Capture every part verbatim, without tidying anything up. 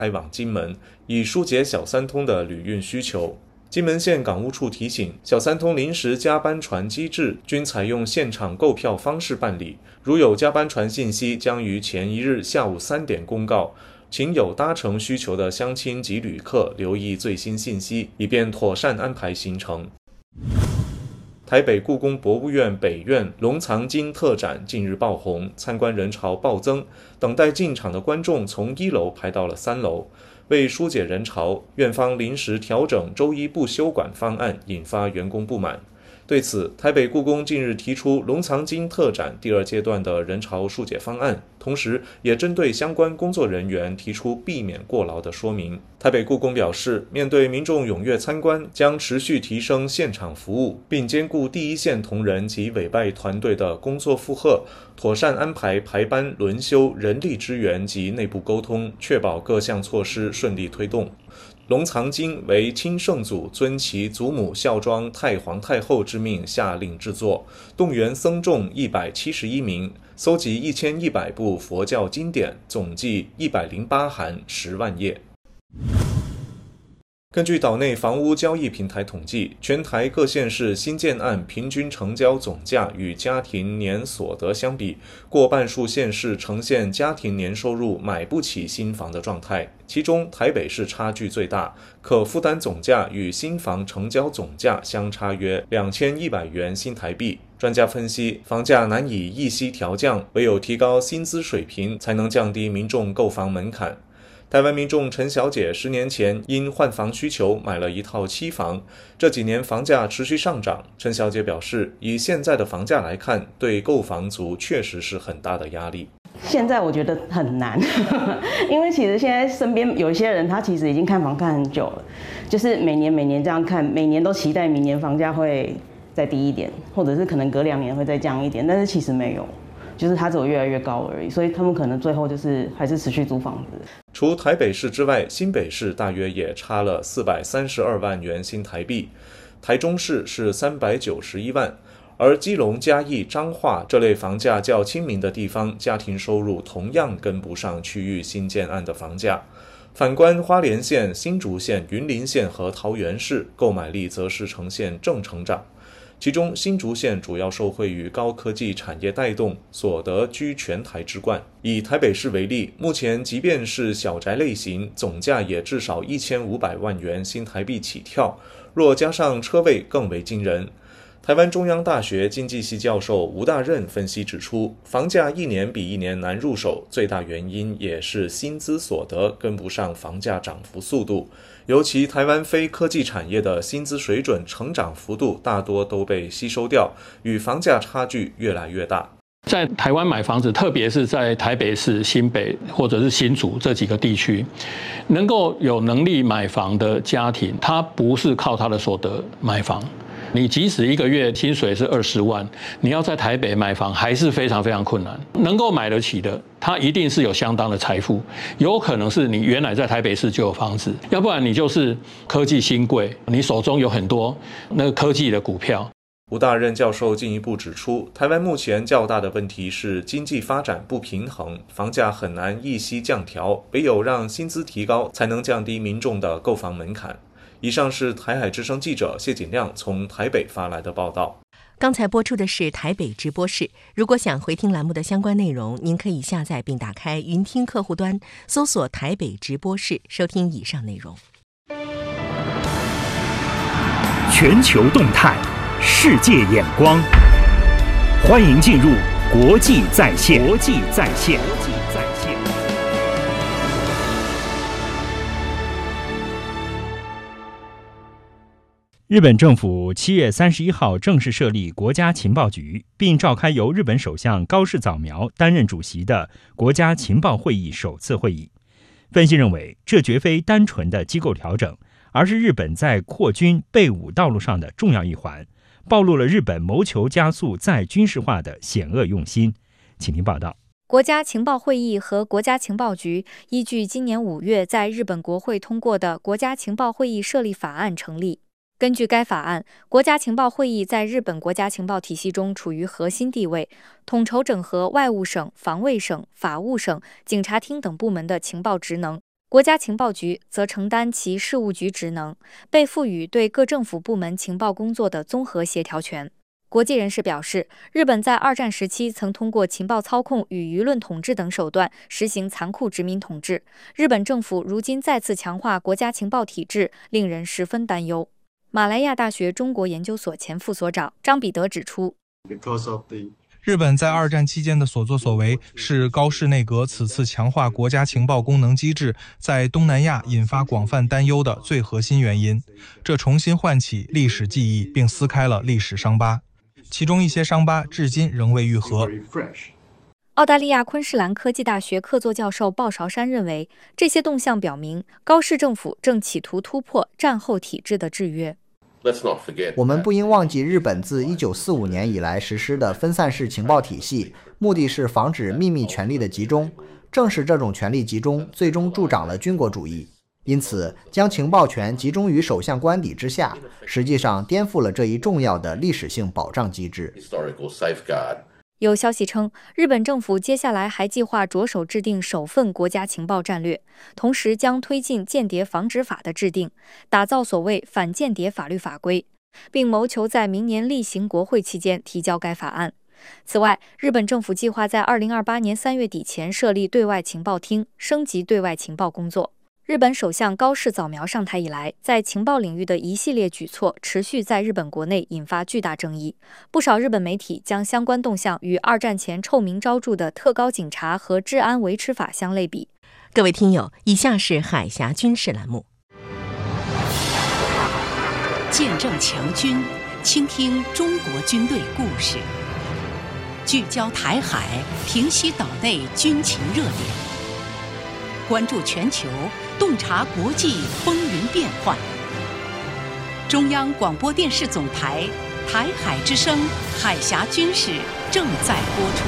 开往金门，以疏解小三通的旅运需求。金门县港务处提醒，小三通临时加班船机制均采用现场购票方式办理，如有加班船信息，将于前一日下午三点公告，请有搭乘需求的乡亲及旅客留意最新信息，以便妥善安排行程。台北故宫博物院北院龙藏经特展近日爆红，参观人潮暴增，等待进场的观众从一楼排到了三楼。为疏解人潮，院方临时调整周一不休馆方案，引发员工不满。对此，台北故宫近日提出龙藏经特展第二阶段的人潮疏解方案，同时也针对相关工作人员提出避免过劳的说明。台北故宫表示，面对民众踊跃参观，将持续提升现场服务，并兼顾第一线同仁及委外团队的工作负荷，妥善安排排班轮休、人力支援及内部沟通，确保各项措施顺利推动。龙藏经为清圣祖遵其祖母孝庄太皇太后之命下令制作，动员僧众一百七十一名，搜集一千一百部佛教经典，总计一百零八函十万页。根据岛内房屋交易平台统计，全台各县市新建案平均成交总价与家庭年所得相比，过半数县市呈现家庭年收入买不起新房的状态，其中台北市差距最大，可负担总价与新房成交总价相差约两千一百元新台币。专家分析，房价难以一夕调降，唯有提高薪资水平，才能降低民众购房门槛。台湾民众陈小姐十年前因换房需求买了一套期房，这几年房价持续上涨。陈小姐表示，以现在的房价来看，对购房族确实是很大的压力。 现在我觉得很难，因为其实现在身边有一些人，他其实已经看房看很久了，就是每年每年这样看，每年都期待明年房价会再低一点，或者是可能隔两年会再降一点，但是其实没有。就是它只有越来越高而已，所以他们可能最后就是还是持续租房子。 除台北市之外，新北市大约也差了四百三十二万元新台币，台中市是三百九十一万，而基隆、嘉义、彰化这类房价较亲民的地方，家庭收入同样跟不上区域新建案的房价。反观花莲县、新竹县、云林县和桃园市，购买力则是呈现正成长。其中新竹县主要受惠于高科技产业带动，所得居全台之冠。以台北市为例，目前即便是小宅类型，总价也至少一千五百万元新台币起跳，若加上车位更为惊人。台湾中央大学经济系教授吴大任分析指出，房价一年比一年难入手，最大原因也是薪资所得跟不上房价涨幅速度，尤其台湾非科技产业的薪资水准成长幅度大多都被吸收掉，与房价差距越来越大。 在台湾买房子，特别是在台北市、新北或者是新竹这几个地区，能够有能力买房的家庭，他不是靠他的所得买房。你即使一个月薪水是二十万，你要在台北买房还是非常非常困难。能够买得起的，他一定是有相当的财富，有可能是你原来在台北市就有房子，要不然你就是科技新贵，你手中有很多那个科技的股票。 吴大任教授进一步指出，台湾目前较大的问题是经济发展不平衡，房价很难一夕降调，唯有让薪资提高，才能降低民众的购房门槛。以上是台海之声记者谢锦亮从台北发来的报道。 刚才播出的是台北直播室。如果想回听栏目的相关内容，您可以下载并打开云听客户端，搜索台北直播室，收听以上内容。 全球动态，世界眼光，欢迎进入国际在线。国际在线。日本政府七月三十一号正式设立国家情报局，并召开由日本首相高市早苗担任主席的国家情报会议首次会议。分析认为，这绝非单纯的机构调整，而是日本在扩军备武道路上的重要一环，暴露了日本谋求加速再军事化的险恶用心。请听报道。 国家情报会议和国家情报局依据今年五月在日本国会通过的国家情报会议设立法案成立。根据该法案，国家情报会议在日本国家情报体系中处于核心地位，统筹整合外务省、防卫省、法务省、警察厅等部门的情报职能。 国家情报局则承担其事务局职能，被赋予对各政府部门情报工作的综合协调权。国际人士表示，日本在二战时期曾通过情报操控与舆论统治等手段实行残酷殖民统治。日本政府如今再次强化国家情报体制，令人十分担忧。马来亚大学中国研究所前副所长张彼得指出， 日本在二战期间的所作所为是高市内阁此次强化国家情报功能机制在东南亚引发广泛担忧的最核心原因。这重新唤起历史记忆，并撕开了历史伤疤，其中一些伤疤至今仍未愈合。 澳大利亚昆士兰科技大学客座教授鲍韶山认为，这些动向表明高市政府正企图突破战后体制的制约。 我们不应忘记，日本自一九四五年以来实施的分散式情报体系，目的是防止秘密权力的集中。正是这种权力集中，最终助长了军国主义。因此，将情报权集中于首相官邸之下，实际上颠覆了这一重要的历史性保障机制。 有消息称，日本政府接下来还计划着手制定首份国家情报战略，同时将推进间谍防止法的制定，打造所谓反间谍法律法规，并谋求在明年例行国会期间提交该法案。此外，日本政府计划在二零二八年三月底前设立对外情报厅，升级对外情报工作。日本首相高市早苗上台以来，在情报领域的一系列举措持续在日本国内引发巨大争议。不少日本媒体将相关动向与二战前臭名昭著的特高警察和治安维持法相类比。 各位听友，以下是海峡军事栏目，见证强军，倾听中国军队故事，聚焦台海，平息岛内军情热点，关注全球，洞察国际风云变幻。中央广播电视总台台海之声海峡军事正在播出。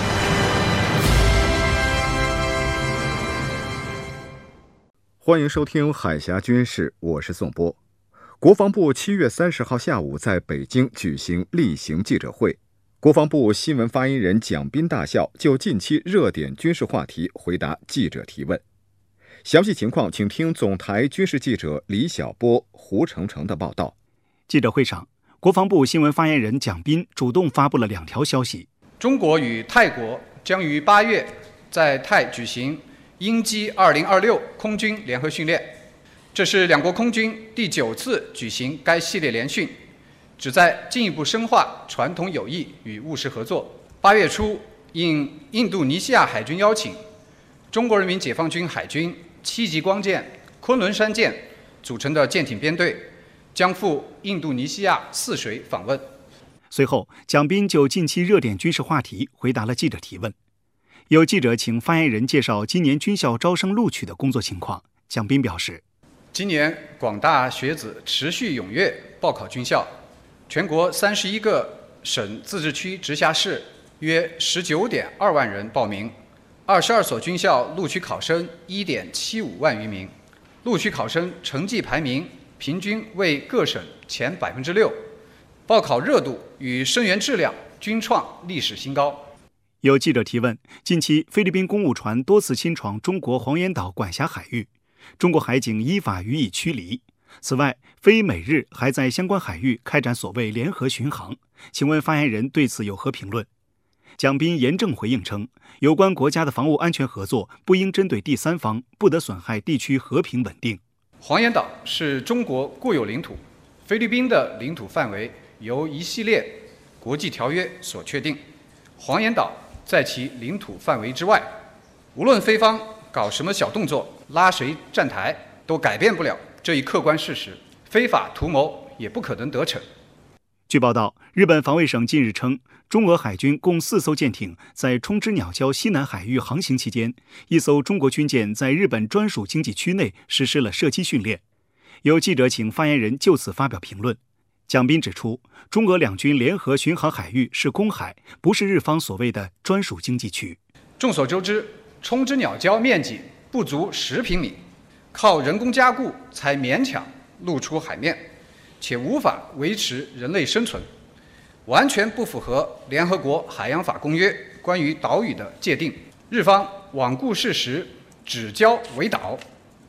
欢迎收听海峡军事，我是宋波。国防部七月三十号下午在北京举行例行记者会，国防部新闻发言人蒋斌大校就近期热点军事话题回答记者提问。详细情况请听总台军事记者李晓波、胡成成的报道。 记者会上，国防部新闻发言人蒋斌主动发布了两条消息： 中国与泰国将于八月在泰举行鹰击二零二六空军联合训练，这是两国空军第九次举行该系列联训，旨在进一步深化传统友谊与务实合作。八月初，应印度尼西亚海军邀请，中国人民解放军海军七级光舰昆仑山舰组成的舰艇编队将赴印度尼西亚泗水访问。 随后，蒋斌就近期热点军事话题回答了记者提问。有记者请发言人介绍今年军校招生录取的工作情况，蒋斌表示， 今年广大学子持续踊跃报考军校，全国三十一个省自治区直辖市约十九点二万人报名，二十二所军校录取考生一点七五万余名，录取考生成绩排名平均为各省前百分之六，报考热度与生源质量均创历史新高。 有记者提问，近期菲律宾公务船多次侵闯中国黄岩岛管辖海域，中国海警依法予以驱离。此外，菲美日还在相关海域开展所谓联合巡航，请问发言人对此有何评论？蒋斌严正回应称，有关国家的防务安全合作不应针对第三方，不得损害地区和平稳定。 黄岩岛是中国固有领土，菲律宾的领土范围由一系列国际条约所确定，黄岩岛在其领土范围之外，无论菲方搞什么小动作，拉谁站台，都改变不了这一客观事实，非法图谋也不可能得逞。 据报道，日本防卫省近日称，中俄海军共四艘舰艇在冲之鸟礁西南海域航行期间，一艘中国军舰在日本专属经济区内实施了射击训练。有记者请发言人就此发表评论。蒋斌指出，中俄两军联合巡航海域是公海，不是日方所谓的专属经济区。 众所周知，冲之鸟礁面积不足十平米，靠人工加固才勉强露出海面，且无法维持人类生存，完全不符合联合国海洋法公约关于岛屿的界定。日方罔顾事实，指礁为岛，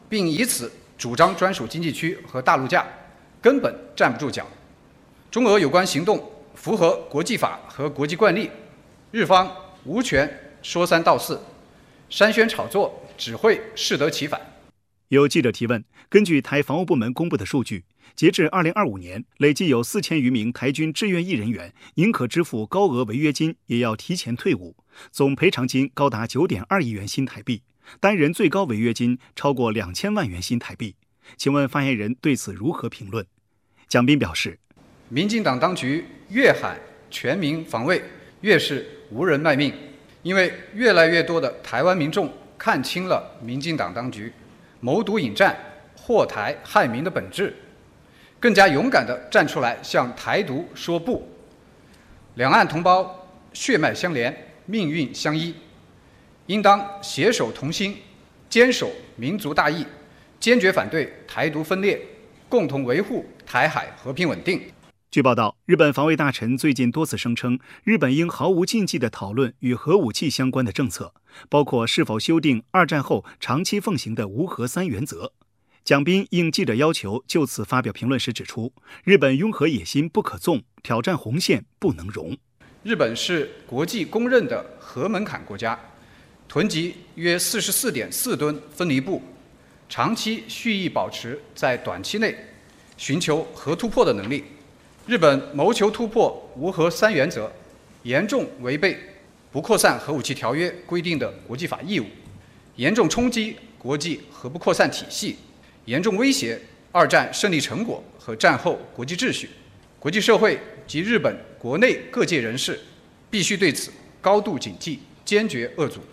并以此主张专属经济区和大陆架，根本站不住脚。中俄有关行动符合国际法和国际惯例，日方无权说三道四，煽宣炒作只会适得其反。 有记者提问，根据台防务部门公布的数据，截至二零二五年，累计有四千余名台军志愿役人员宁可支付高额违约金，也要提前退伍，总赔偿金高达九点二亿元新台币，单人最高违约金超过两千万元新台币。请问发言人对此如何评论？蒋斌表示， 民进党当局越喊全民防卫，越是无人卖命，因为越来越多的台湾民众看清了民进党当局谋独引战、祸台害民的本质，更加勇敢地站出来向台独说不。两岸同胞血脉相连，命运相依，应当携手同心，坚守民族大义，坚决反对台独分裂，共同维护台海和平稳定。 据报道，日本防卫大臣最近多次声称，日本应毫无禁忌地讨论与核武器相关的政策，包括是否修订二战后长期奉行的无核三原则。蒋斌应记者要求就此发表评论时指出，日本拥核野心不可纵，挑战红线不能容。 日本是国际公认的核门槛国家，囤积约四十四点四吨分离布，长期蓄意保持在短期内寻求核突破的能力。日本谋求突破无核三原则，严重违背不扩散核武器条约规定的国际法义务，严重冲击国际核不扩散体系，严重威胁二战胜利成果和战后国际秩序。国际社会及日本国内各界人士必须对此高度警惕，坚决遏阻。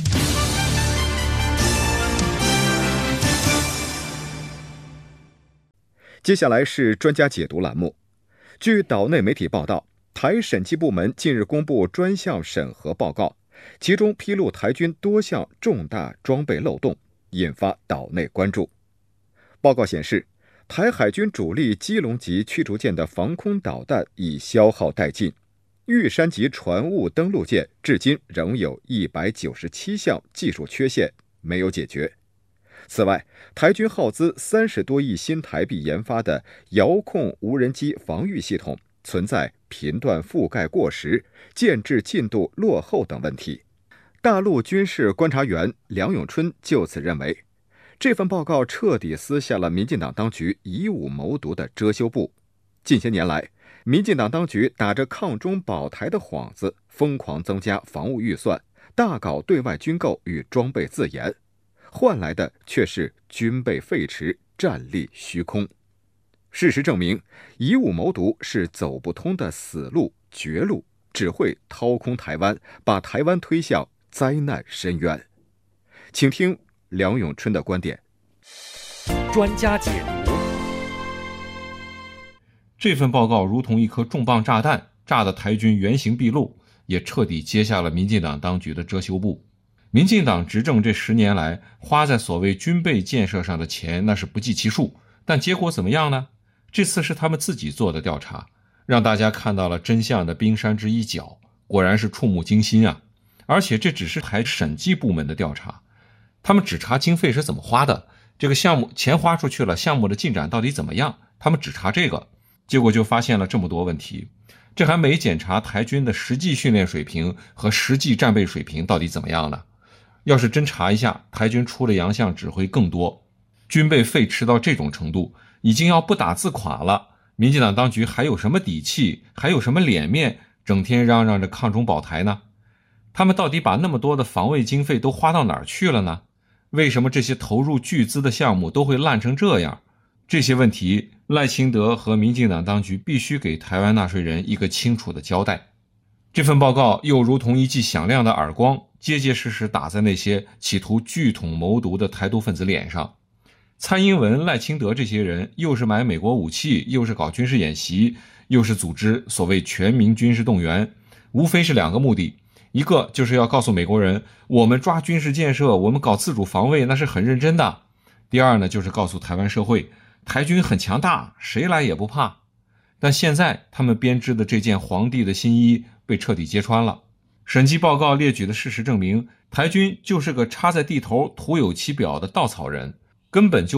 接下来是专家解读栏目。据岛内媒体报道，台审计部门近日公布专项审核报告，其中披露台军多项重大装备漏洞，引发岛内关注。报告显示，台海军主力基隆级驱逐舰的防空导弹已消耗殆尽，玉山级船坞登陆舰至今仍有一百九十七项技术缺陷没有解决。此外，台军耗资三十多亿新台币研发的遥控无人机防御系统存在频段覆盖过时、建制进度落后等问题。大陆军事观察员梁永春就此认为，这份报告彻底撕下了民进党当局以武谋独的遮羞布。近些年来，民进党当局打着抗中保台的幌子，疯狂增加防务预算，大搞对外军购与装备自研，换来的却是军备废弛、战力虚空。事实证明，以武谋独是走不通的死路、绝路，只会掏空台湾，把台湾推向灾难深渊。请听梁永春的观点。 专家解读。 这份报告如同一颗重磅炸弹，炸得台军原形毕露，也彻底揭下了民进党当局的遮羞布。民进党执政这十年来，花在所谓军备建设上的钱那是不计其数，但结果怎么样呢？这次是他们自己做的调查，让大家看到了真相的冰山之一角，果然是触目惊心啊！而且这只是台审计部门的调查，他们只查经费是怎么花的，这个项目钱花出去了，项目的进展到底怎么样，他们只查这个，结果就发现了这么多问题。这还没检查台军的实际训练水平和实际战备水平到底怎么样呢？要是真查一下，台军出的洋相只会更多。军备废弛到这种程度，已经要不打自垮了，民进党当局还有什么底气，还有什么脸面，整天嚷嚷着抗中保台呢？他们到底把那么多的防卫经费都花到哪儿去了呢？为什么这些投入巨资的项目都会烂成这样？这些问题，赖清德和民进党当局必须给台湾纳税人一个清楚的交代。这份报告又如同一记响亮的耳光，结结实实打在那些企图聚统谋独的台独分子脸上。蔡英文、赖清德这些人又是买美国武器，又是搞军事演习，又是组织所谓全民军事动员，无非是两个目的，一个就是要告诉美国人，我们抓军事建设，我们搞自主防卫那是很认真的。第二呢，就是告诉台湾社会，台军很强大，谁来也不怕。但现在他们编织的这件皇帝的新衣被彻底揭穿了。审计报告列举的事实证明，台军就是个插在地头徒有其表的稻草人。 根本就